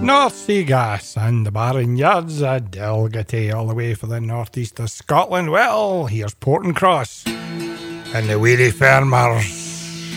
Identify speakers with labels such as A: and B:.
A: North Sea Gas and the Barron Yards of Dalgety all the way for the northeast of Scotland. Well, here's Portincross and the Weary Farmers.